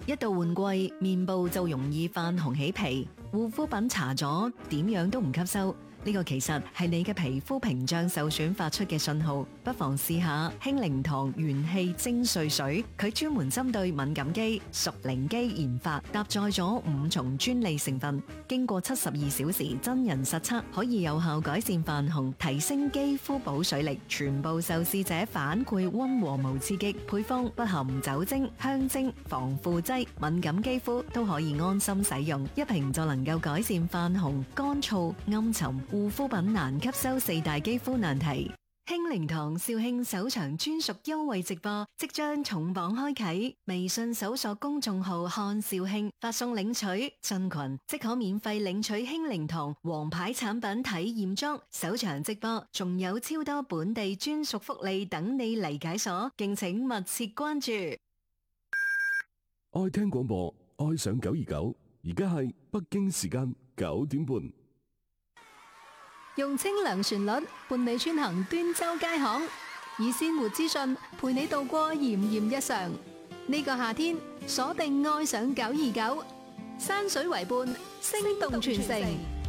一到換季，面部就容易泛紅起皮，護膚品搽咗點樣都唔吸收。呢個其實係你嘅皮膚屏障受損發出嘅信號，不妨試下輕靈堂元氣精粹水，佢專門針對敏感肌、熟齡肌研發，搭載咗5重專利成分，經過72小時真人實測，可以有效改善泛紅，提升肌膚保水力。全部受試者反饋溫和無刺激，配方不含酒精、香精、防腐劑，敏感肌膚都可以安心使用，一瓶就能夠改善泛紅、乾燥、暗沉、護膚品難吸收4大肌膚難題。輕靈堂肇慶首場專屬優惠直播即將重磅開啟，微信搜索公眾號看肇慶，發送領取進群即可免費領取輕靈堂王牌產品體驗裝。首場直播仲有超多本地專屬福利等你嚟解鎖，敬請密切關注。 愛聽廣播，愛上929，而家係北京時間9點半。 用清涼旋律伴你穿行端州街巷，以鮮活資訊陪你度過炎炎日常。呢個夏天鎖定愛上929，山水為伴，聲動全城。